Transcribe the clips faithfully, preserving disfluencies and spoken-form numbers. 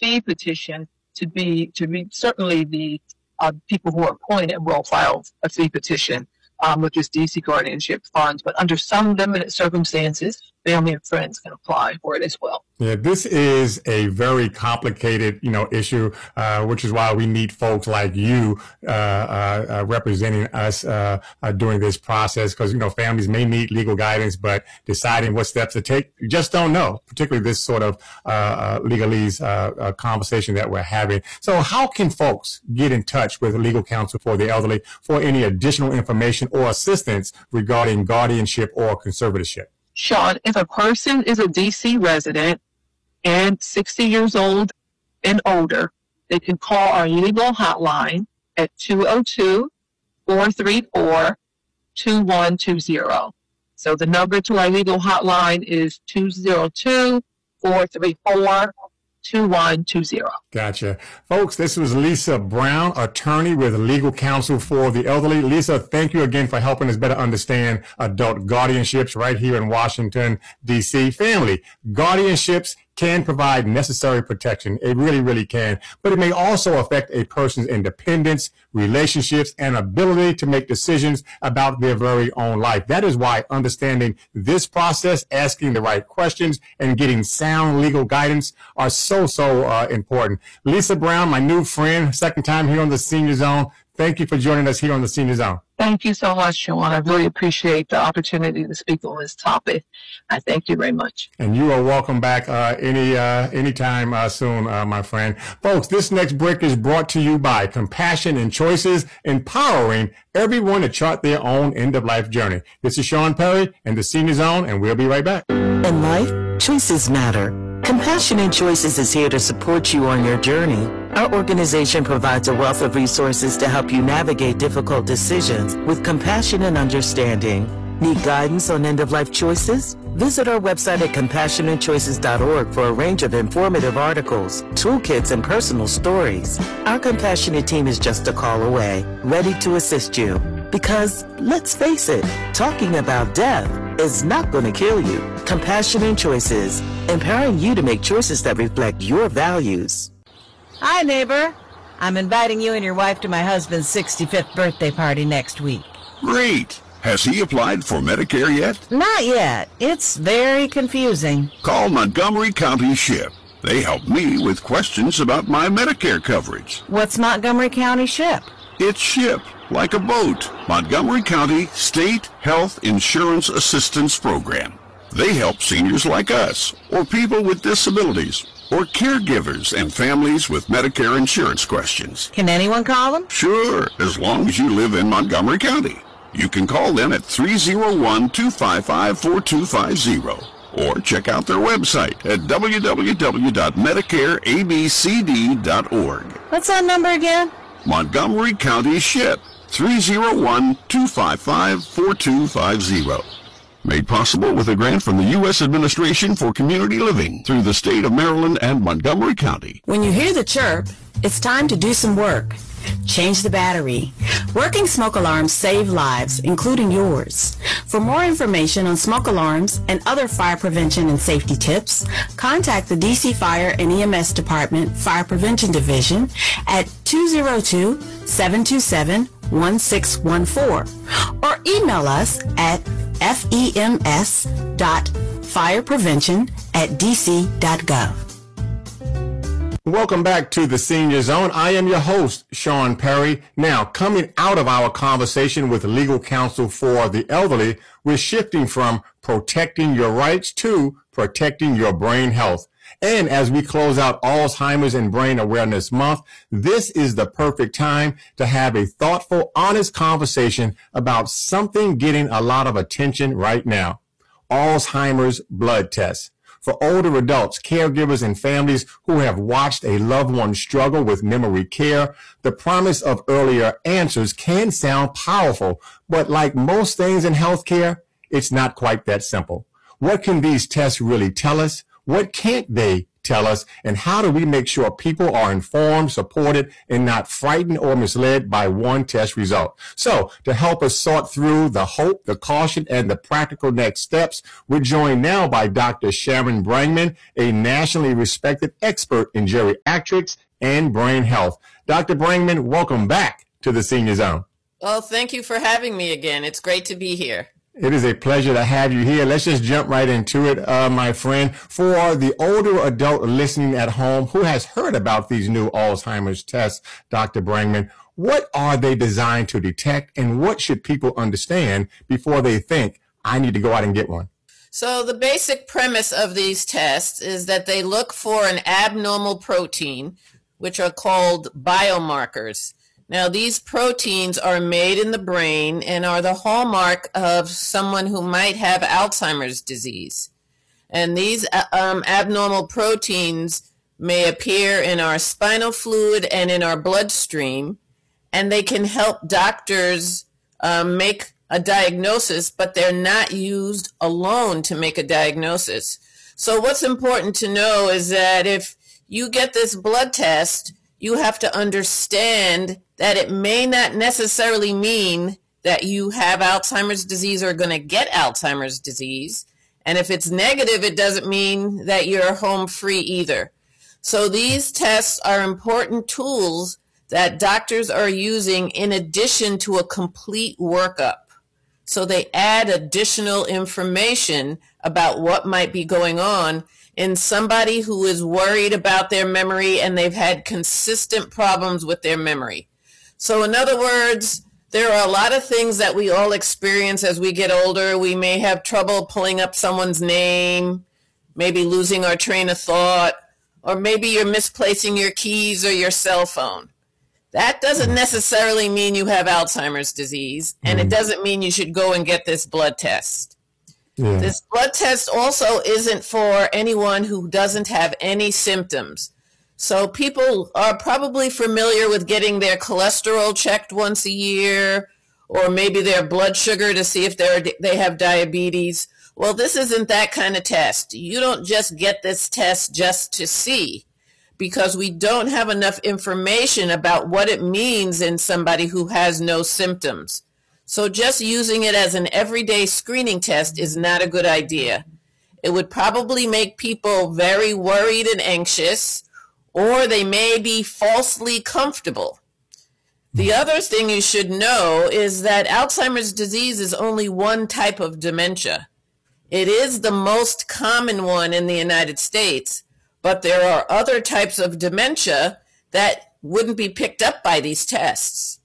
fee petition to be, to be certainly the uh, people who are appointed will file a fee petition, um, which is D C guardianship funds. But under some limited circumstances, family and friends can apply for it as well. Yeah, this is a very complicated, you know, issue, uh, which is why we need folks like you uh, uh, uh, representing us uh, uh, during this process. Because, you know, families may need legal guidance, but deciding what steps to take, you just don't know, particularly this sort of uh, uh, legalese uh, uh, conversation that we're having. So how can folks get in touch with legal counsel for the elderly for any additional information or assistance regarding guardianship or conservatorship? Sean, if a person is a D C resident and sixty years old and older, they can call our legal hotline at two oh two, four three four, two one two zero. So the number to our legal hotline is two oh two, four three four, two one two zero. Gotcha. Folks, this was Lisa Brown, attorney with Legal Counsel for the Elderly. Lisa, thank you again for helping us better understand adult guardianships right here in Washington, D C. Family guardianships can provide necessary protection. It really, really can. But it may also affect a person's independence, relationships, and ability to make decisions about their very own life. That is why understanding this process, asking the right questions, and getting sound legal guidance are so, so uh, important. Lisa Brown, my new friend, second time here on the Senior Zone. Thank you for joining us here on the Senior Zone. Thank you so much, Sean. I really appreciate the opportunity to speak on this topic. I thank you very much. And you are welcome back uh, any uh, anytime uh, soon, uh, my friend. Folks, this next break is brought to you by Compassion and Choices, empowering everyone to chart their own end-of-life journey. This is Sean Perry in the Senior Zone, and we'll be right back. In life, choices matter. Compassion and Choices is here to support you on your journey. Our organization provides a wealth of resources to help you navigate difficult decisions with compassion and understanding. Need guidance on end-of-life choices? Visit our website at compassion and choices dot org for a range of informative articles, toolkits, and personal stories. Our compassionate team is just a call away, ready to assist you. Because, let's face it, talking about death is not going to kill you. Compassion and Choices, empowering you to make choices that reflect your values. Hi, neighbor. I'm inviting you and your wife to my husband's sixty-fifth birthday party next week. Great. Has he applied for Medicare yet? Not yet. It's very confusing. Call Montgomery County SHIP. They help me with questions about my Medicare coverage. What's Montgomery County SHIP? It's SHIP, like a boat. Montgomery County State Health Insurance Assistance Program. They help seniors like us, or people with disabilities, or caregivers and families with Medicare insurance questions. Can anyone call them? Sure, as long as you live in Montgomery County. You can call them at three oh one, two five five, four two five zero or check out their website at w w w dot medicare a b c d dot org. What's that number again? Montgomery County SHIP, three oh one, two five five, four two five zero. Made possible with a grant from the U S Administration for Community Living through the state of Maryland and Montgomery County. When you hear the chirp, it's time to do some work. Change the battery. Working smoke alarms save lives, including yours. For more information on smoke alarms and other fire prevention and safety tips, contact the D C Fire and E M S Department Fire Prevention Division at two oh two, seven two seven, one six one four or email us at fems dot fireprevention at d c dot gov. Welcome back to the Senior Zone. I am your host, Sean Perry. Now, coming out of our conversation with Legal Counsel for the Elderly, we're shifting from protecting your rights to protecting your brain health. And as we close out Alzheimer's and Brain Awareness Month, this is the perfect time to have a thoughtful, honest conversation about something getting a lot of attention right now: Alzheimer's blood tests. For older adults, caregivers, and families who have watched a loved one struggle with memory care, the promise of earlier answers can sound powerful, but like most things in healthcare, it's not quite that simple. What can these tests really tell us? What can't they tell us? And how do we make sure people are informed, supported, and not frightened or misled by one test result? So to help us sort through the hope, the caution, and the practical next steps, we're joined now by Doctor Sharon Brangman, a nationally respected expert in geriatrics and brain health. Doctor Brangman, welcome back to the Senior Zone. Well, thank you for having me again. It's great to be here. It is a pleasure to have you here. Let's just jump right into it, uh, my friend. For the older adult listening at home who has heard about these new Alzheimer's tests, Doctor Brangman, what are they designed to detect, and what should people understand before they think, I need to go out and get one? So the basic premise of these tests is that they look for an abnormal protein, which are called biomarkers. Now, these proteins are made in the brain and are the hallmark of someone who might have Alzheimer's disease. And these um, abnormal proteins may appear in our spinal fluid and in our bloodstream, and they can help doctors um, make a diagnosis, but they're not used alone to make a diagnosis. So what's important to know is that if you get this blood test, you have to understand that it may not necessarily mean that you have Alzheimer's disease or are going to get Alzheimer's disease. And if it's negative, it doesn't mean that you're home free either. So these tests are important tools that doctors are using in addition to a complete workup. So they add additional information about what might be going on in somebody who is worried about their memory and they've had consistent problems with their memory. So in other words, there are a lot of things that we all experience as we get older. We may have trouble pulling up someone's name, maybe losing our train of thought, or maybe you're misplacing your keys or your cell phone. That doesn't necessarily mean you have Alzheimer's disease, and it doesn't mean you should go and get this blood test. Yeah. This blood test also isn't for anyone who doesn't have any symptoms. So people are probably familiar with getting their cholesterol checked once a year, or maybe their blood sugar to see if they're, they have diabetes. Well, this isn't that kind of test. You don't just get this test just to see, because we don't have enough information about what it means in somebody who has no symptoms. So just using it as an everyday screening test is not a good idea. It would probably make people very worried and anxious, or they may be falsely comfortable. The other thing you should know is that Alzheimer's disease is only one type of dementia. It is the most common one in the United States, but there are other types of dementia that wouldn't be picked up by these tests.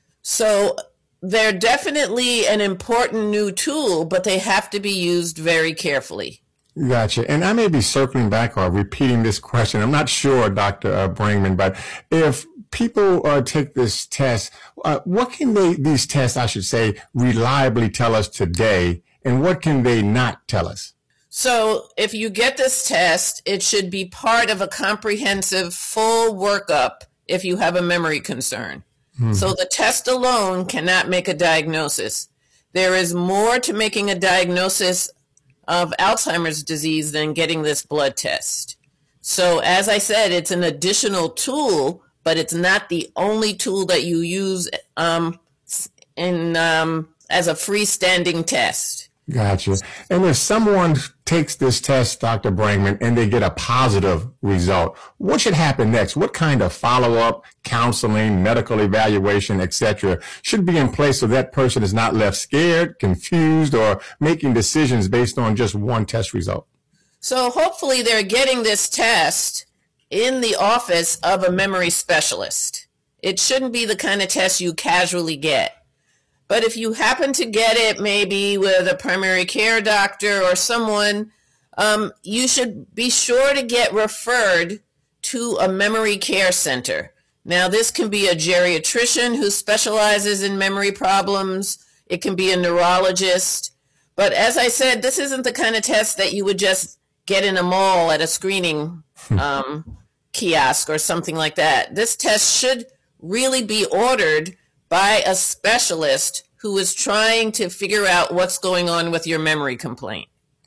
So they're definitely an important new tool, but they have to be used very carefully. Gotcha. And I may be circling back or repeating this question. I'm not sure, Doctor Uh, Brangman, but if people uh, take this test, uh, what can they, these tests, I should say, reliably tell us today, and what can they not tell us? So if you get this test, it should be part of a comprehensive full workup if you have a memory concern. Mm-hmm. So the test alone cannot make a diagnosis. There is more to making a diagnosis of Alzheimer's disease than getting this blood test. So as I said, it's an additional tool, but it's not the only tool that you use um, in um, as a freestanding test. Gotcha. And if someone takes this test, Doctor Brangman, and they get a positive result, what should happen next? What kind of follow-up, counseling, medical evaluation, et cetera, should be in place so that person is not left scared, confused, or making decisions based on just one test result? So hopefully they're getting this test in the office of a memory specialist. It shouldn't be the kind of test you casually get. But if you happen to get it maybe with a primary care doctor or someone, um, you should be sure to get referred to a memory care center. Now, this can be a geriatrician who specializes in memory problems. It can be a neurologist. But as I said, this isn't the kind of test that you would just get in a mall at a screening um, kiosk or something like that. This test should really be ordered by a specialist who is trying to figure out what's going on with your memory complaint.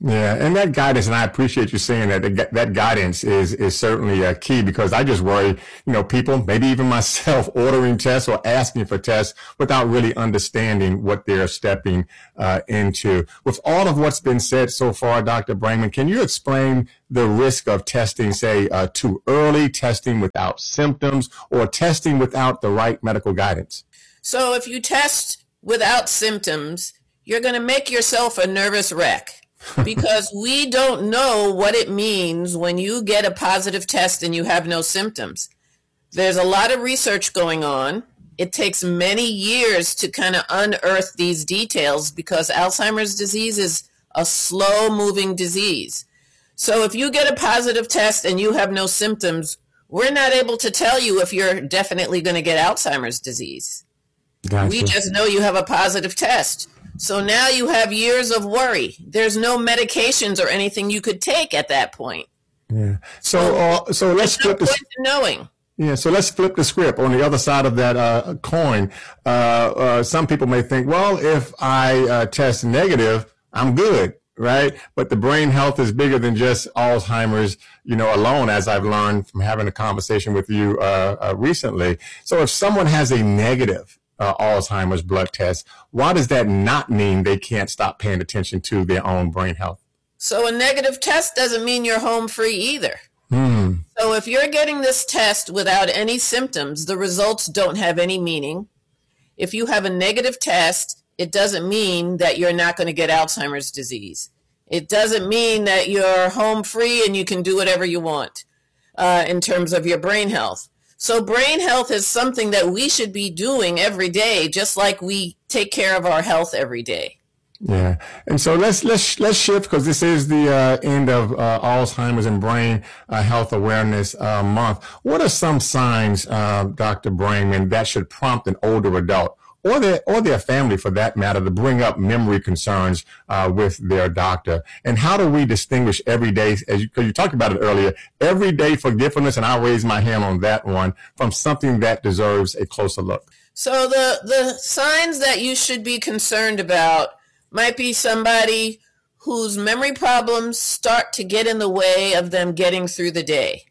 Yeah, and that guidance, and I appreciate you saying that, that, that guidance is, is certainly a key, because I just worry, you know, people, maybe even myself, ordering tests or asking for tests without really understanding what they're stepping uh, into. With all of what's been said so far, Doctor Brangman, can you explain the risk of testing, say, uh, too early, testing without symptoms, or testing without the right medical guidance? So if you test without symptoms, you're going to make yourself a nervous wreck. Because we don't know what it means when you get a positive test and you have no symptoms. There's a lot of research going on. It takes many years to kind of unearth these details, because Alzheimer's disease is a slow-moving disease. So if you get a positive test and you have no symptoms, we're not able to tell you if you're definitely going to get Alzheimer's disease. Gotcha. We just know you have a positive test. So now you have years of worry. There's no medications or anything you could take at that point. Yeah. So, uh, so let's flip the knowing. Yeah. So let's flip the script. On the other side of that uh, coin, uh, uh, some people may think, well, if I uh, test negative, I'm good, right? But the brain health is bigger than just Alzheimer's, you know, alone, as I've learned from having a conversation with you uh, uh, recently. So if someone has a negative Uh, Alzheimer's blood test, why does that not mean they can't stop paying attention to their own brain health? So a negative test doesn't mean you're home free either. Hmm. So if you're getting this test without any symptoms, the results don't have any meaning. If you have a negative test, it doesn't mean that you're not going to get Alzheimer's disease. It doesn't mean that you're home free and you can do whatever you want uh, in terms of your brain health. So brain health is something that we should be doing every day, just like we take care of our health every day. Yeah, and so let's let's let's shift, because this is the uh, end of uh, Alzheimer's and Brain uh, Health Awareness uh, Month. What are some signs, uh, Doctor Brangman, that should prompt an older adult, or their or their family for that matter, to bring up memory concerns uh, with their doctor? And how do we distinguish everyday, as you, cause you talked about it earlier, everyday forgetfulness, and I'll raise my hand on that one, from something that deserves a closer look? So the, the signs that you should be concerned about might be somebody whose memory problems start to get in the way of them getting through the day.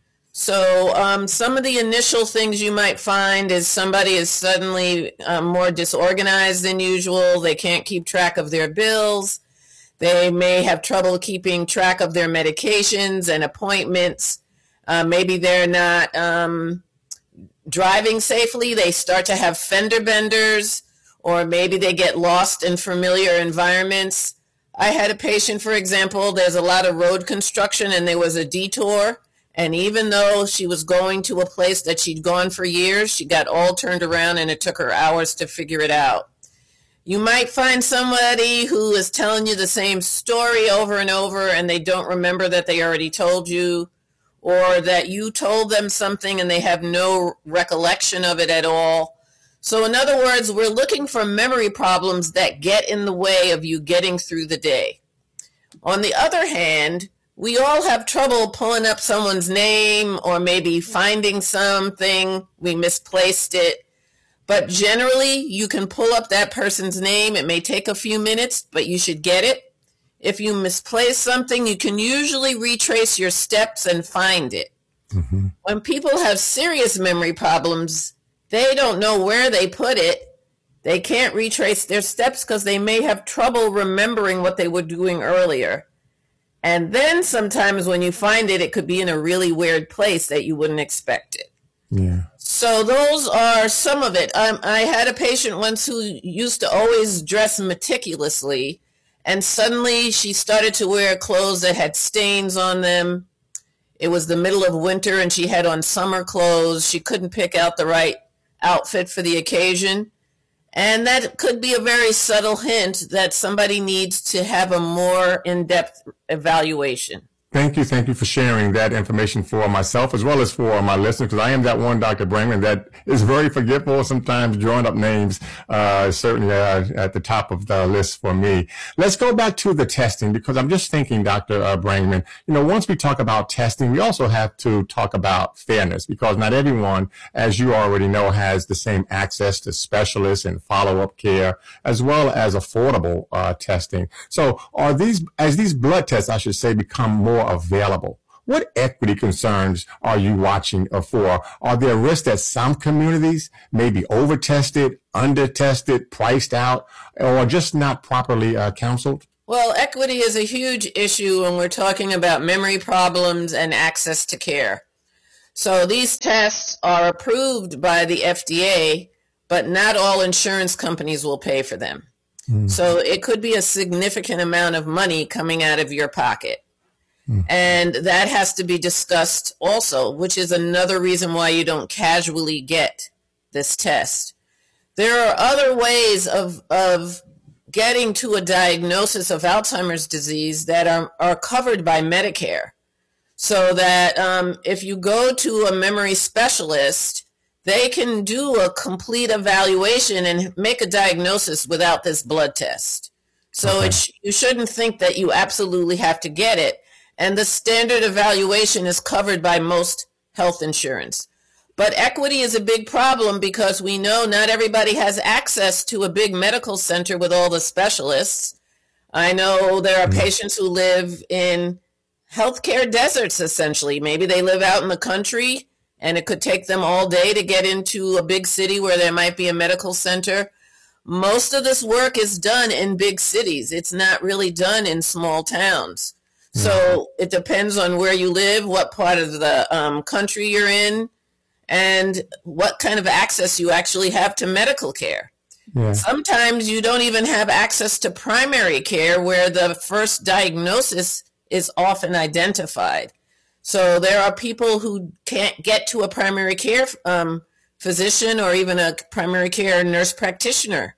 So um, some of the initial things you might find is somebody is suddenly um, more disorganized than usual. They can't keep track of their bills. They may have trouble keeping track of their medications and appointments. Uh, maybe they're not um, driving safely. They start to have fender benders, or maybe they get lost in familiar environments. I had a patient, for example, there's a lot of road construction and there was a detour. And even though she was going to a place that she'd gone for years, she got all turned around and it took her hours to figure it out. You might find somebody who is telling you the same story over and over and they don't remember that they already told you, or that you told them something and they have no recollection of it at all. So in other words, we're looking for memory problems that get in the way of you getting through the day. On the other hand, we all have trouble pulling up someone's name, or maybe finding something, we misplaced it. But generally, you can pull up that person's name. It may take a few minutes, but you should get it. If you misplace something, you can usually retrace your steps and find it. Mm-hmm. When people have serious memory problems, they don't know where they put it. They can't retrace their steps because they may have trouble remembering what they were doing earlier. And then sometimes when you find it, it could be in a really weird place that you wouldn't expect it. Yeah. So those are some of it. Um, I had a patient once who used to always dress meticulously, and suddenly she started to wear clothes that had stains on them. It was the middle of winter and she had on summer clothes. She couldn't pick out the right outfit for the occasion. And that could be a very subtle hint that somebody needs to have a more in-depth evaluation. Thank you. Thank you for sharing that information for myself as well as for my listeners, because I am that one Doctor Brainman that is very forgetful. Sometimes drawing up names uh, certainly uh, at the top of the list for me. Let's go back to the testing, because I'm just thinking, Doctor Uh, Brainman, you know, once we talk about testing, we also have to talk about fairness, because not everyone, as you already know, has the same access to specialists and follow-up care, as well as affordable uh, testing. So are these, as these blood tests, I should say, become more available, what equity concerns are you watching for? Are there risks that some communities may be over-tested, under-tested, priced out, or just not properly uh, counseled? Well, equity is a huge issue when we're talking about memory problems and access to care. So these tests are approved by the F D A, but not all insurance companies will pay for them. Mm. So it could be a significant amount of money coming out of your pocket. And that has to be discussed also, which is another reason why you don't casually get this test. There are other ways of, of getting to a diagnosis of Alzheimer's disease that are, are covered by Medicare. So that um, if you go to a memory specialist, they can do a complete evaluation and make a diagnosis without this blood test. So okay. it sh- you shouldn't think that you absolutely have to get it. And the standard evaluation is covered by most health insurance. But equity is a big problem because we know not everybody has access to a big medical center with all the specialists. I know there are mm-hmm. patients who live in healthcare deserts, essentially. Maybe they live out in the country and it could take them all day to get into a big city where there might be a medical center. Most of this work is done in big cities. It's not really done in small towns. So it depends on where you live, what part of the um, country you're in, and what kind of access you actually have to medical care. Yeah. Sometimes you don't even have access to primary care, where the first diagnosis is often identified. So there are people who can't get to a primary care um, physician or even a primary care nurse practitioner.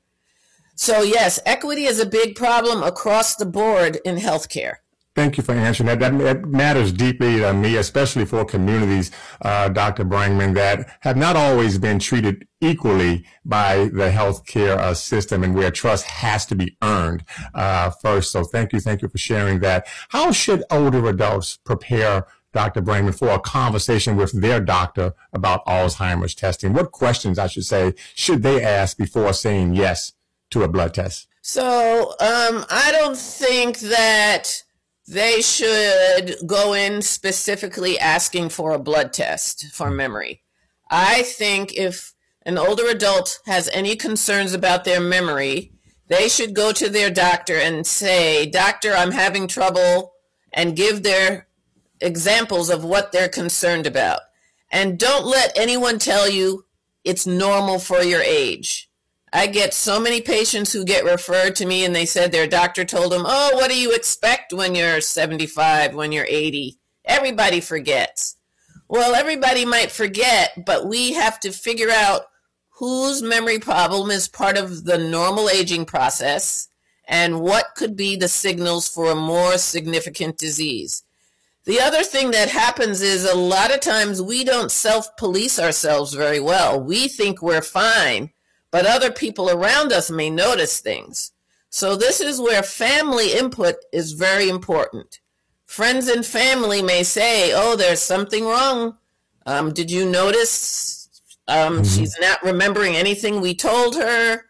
So yes, equity is a big problem across the board in healthcare. Thank you for answering that. That, that matters deeply to me, especially for communities, uh, Doctor Brainman, that have not always been treated equally by the healthcare uh, system, and where trust has to be earned uh, first. So thank you. Thank you for sharing that. How should older adults prepare, Doctor Brainman, for a conversation with their doctor about Alzheimer's testing? What questions, I should say, should they ask before saying yes to a blood test? So um, I don't think that they should go in specifically asking for a blood test for memory. I think if an older adult has any concerns about their memory, they should go to their doctor and say, "Doctor, I'm having trouble," and give their examples of what they're concerned about. And don't let anyone tell you it's normal for your age. I get so many patients who get referred to me and they said their doctor told them, "Oh, what do you expect when you're seventy-five, when you're eighty? Everybody forgets." Well, everybody might forget, but we have to figure out whose memory problem is part of the normal aging process and what could be the signals for a more significant disease. The other thing that happens is a lot of times we don't self-police ourselves very well. We think we're fine, but other people around us may notice things. So this is where family input is very important. Friends and family may say, "Oh, there's something wrong. Um, did you notice um, mm-hmm. she's not remembering anything we told her?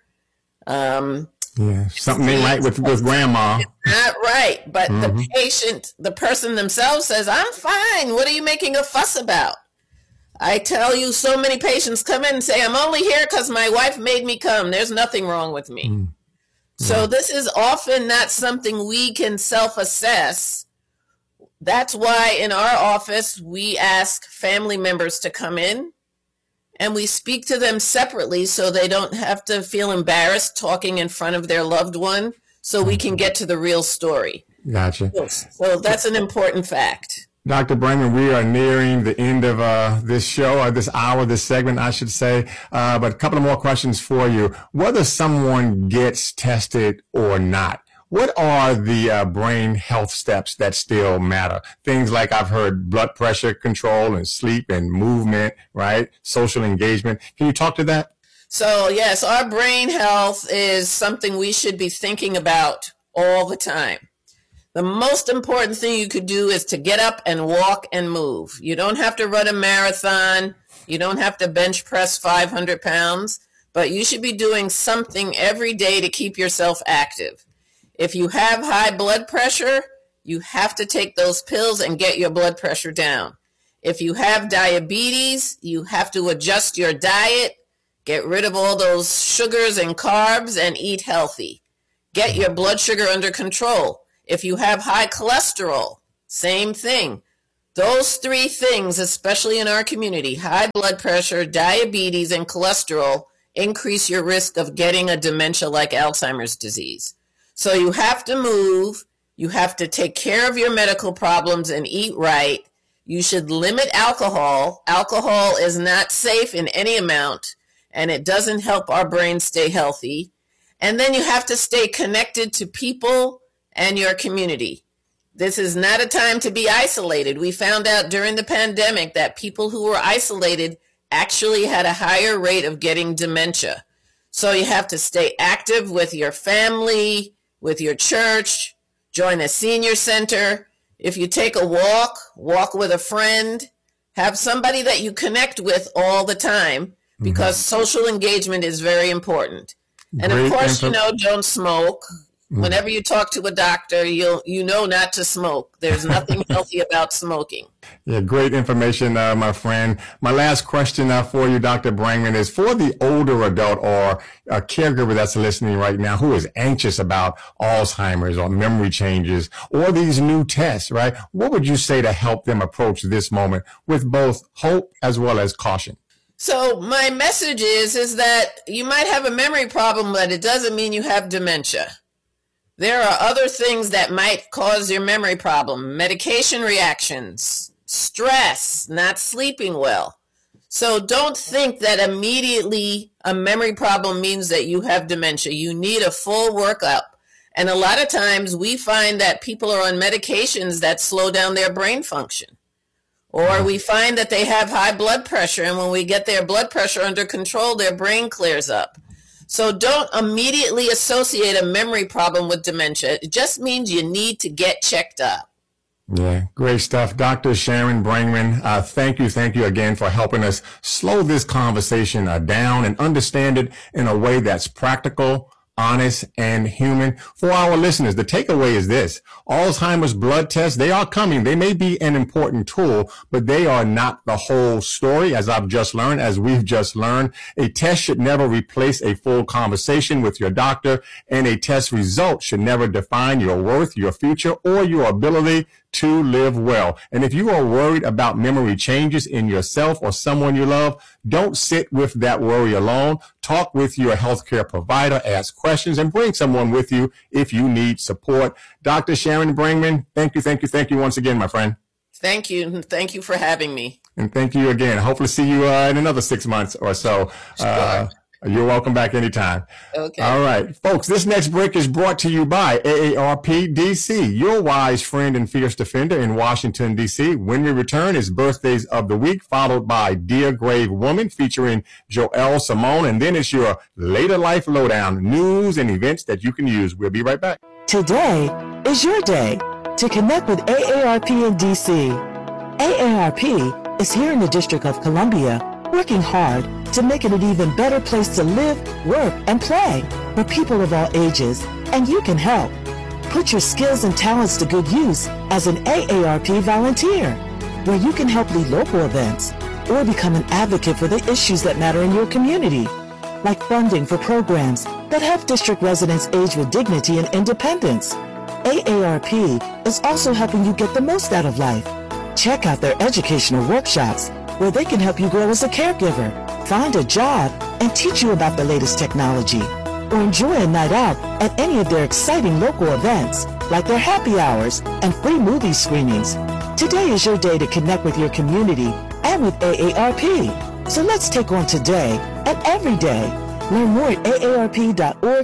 Um, yeah, something ain't right with, with grandma." Not right, but mm-hmm. the patient, the person themselves says, "I'm fine. What are you making a fuss about?" I tell you, so many patients come in and say, "I'm only here because my wife made me come. There's nothing wrong with me." Mm. So this is often not something we can self-assess. That's why in our office, we ask family members to come in and we speak to them separately so they don't have to feel embarrassed talking in front of their loved one, so we can get to the real story. Gotcha. So that's an important fact. Doctor Brainman, we are nearing the end of uh, this show, or this hour, this segment, I should say. Uh, but a couple of more questions for you. Whether someone gets tested or not, what are the uh, brain health steps that still matter? Things like I've heard blood pressure control and sleep and movement, right? Social engagement. Can you talk to that? So yes, our brain health is something we should be thinking about all the time. The most important thing you could do is to get up and walk and move. You don't have to run a marathon. You don't have to bench press five hundred pounds, but you should be doing something every day to keep yourself active. If you have high blood pressure, you have to take those pills and get your blood pressure down. If you have diabetes, you have to adjust your diet. Get rid of all those sugars and carbs and eat healthy. Get your blood sugar under control. If you have high cholesterol, same thing. Those three things, especially in our community, high blood pressure, diabetes, and cholesterol, increase your risk of getting a dementia like Alzheimer's disease. So you have to move. You have to take care of your medical problems and eat right. You should limit alcohol. Alcohol is not safe in any amount, and it doesn't help our brain stay healthy. And then you have to stay connected to people and your community. This is not a time to be isolated. We found out during the pandemic that people who were isolated actually had a higher rate of getting dementia. So you have to stay active with your family, with your church, join a senior center. If you take a walk, walk with a friend, have somebody that you connect with all the time, because mm-hmm. social engagement is very important. And Great of course, info- you know, don't smoke. Mm-hmm. Whenever you talk to a doctor, you'll, you know not to smoke. There's nothing healthy about smoking. Yeah, great information, uh, my friend. My last question uh, for you, Doctor Brangman, is for the older adult or a caregiver that's listening right now who is anxious about Alzheimer's or memory changes or these new tests, right? What would you say to help them approach this moment with both hope as well as caution? So my message is, is that you might have a memory problem, but it doesn't mean you have dementia. There are other things that might cause your memory problem: medication reactions, stress, not sleeping well. So don't think that immediately a memory problem means that you have dementia. You need a full workup. And a lot of times we find that people are on medications that slow down their brain function. Or we find that they have high blood pressure, and when we get their blood pressure under control, their brain clears up. So don't immediately associate a memory problem with dementia. It just means you need to get checked up. Yeah, great stuff. Doctor Sharon Brangman, uh, thank you, thank you again for helping us slow this conversation uh, down and understand it in a way that's practical, honest, and human. For our listeners, the takeaway is this: Alzheimer's blood tests, they are coming. They may be an important tool, but they are not the whole story, as I've just learned, as we've just learned. A test should never replace a full conversation with your doctor, and a test result should never define your worth, your future, or your ability to live well. And if you are worried about memory changes in yourself or someone you love, don't sit with that worry alone. Talk with your healthcare provider, ask questions, and bring someone with you if you need support. Doctor Sharon Brangman, thank you, thank you, thank you once again, my friend. Thank you. Thank you for having me. And thank you again. Hopefully see you uh, in another six months or so. Sure. Uh, You're welcome back anytime. Okay. All right. Folks, this next break is brought to you by A A R P D C, your wise friend and fierce defender in Washington, D C. When we return, is Birthdays of the Week, followed by Dear Grave Woman featuring Joelle Simone. And then it's your later life lowdown, news and events that you can use. We'll be right back. Today is your day to connect with A A R P in D C. A A R P is here in the District of Columbia, working hard to make it an even better place to live, work, and play for people of all ages. And you can help. Put your skills and talents to good use as an A A R P volunteer, where you can help lead local events or become an advocate for the issues that matter in your community, like funding for programs that help district residents age with dignity and independence. A A R P is also helping you get the most out of life. Check out their educational workshops, where they can help you grow as a caregiver, find a job, and teach you about the latest technology. Or enjoy a night out at any of their exciting local events, like their happy hours and free movie screenings. Today is your day to connect with your community and with A A R P. So let's take on today and every day. Learn more at A A R P dot org.